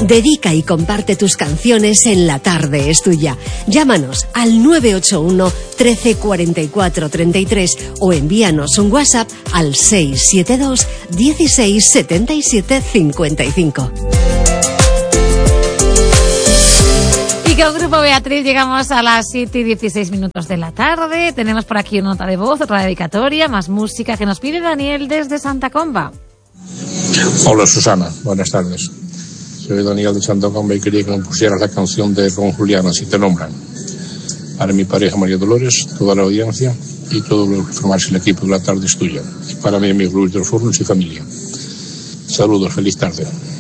Dedica y comparte tus canciones en La Tarde es Tuya. Llámanos al 981 13 44 33 o envíanos un WhatsApp al 672 16 77 55. Y con Grupo Beatriz llegamos a las 7:16 de la tarde. Tenemos por aquí una nota de voz, otra dedicatoria, más música que nos pide Daniel desde Santa Comba. Hola Susana, buenas tardes. Soy Daniel de Santa Comba y quería que me pusieras la canción de Ron Juliana, Si te nombran. Para mi pareja María Dolores, toda la audiencia y todo lo que formarse el equipo de La Tarde es Tuya. Y para mi amigo Luis de los Fornos y familia. Saludos, feliz tarde.